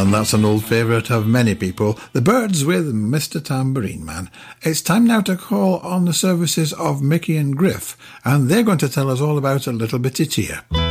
And that's an old favourite of many people, The Byrds with Mr. Tambourine Man. It's time now to call on the services of Mickey and Griff, and they're going to tell us all about A Little Bitty Tear.